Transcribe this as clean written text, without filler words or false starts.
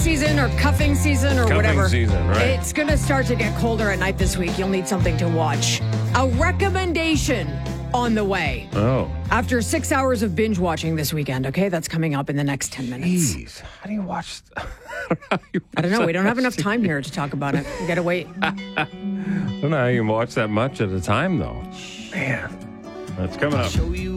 season or cuffing season or whatever. Season, right? It's going to start to get colder at night this week. You'll need something to watch. A recommendation on the way. Oh. After 6 hours of binge watching this weekend, okay? That's coming up in the next 10 minutes. Jeez. How do you watch? I don't know. We don't have enough time here to talk about it. We got to wait. I don't know how you can watch that much at a time, though. Man. That's coming up.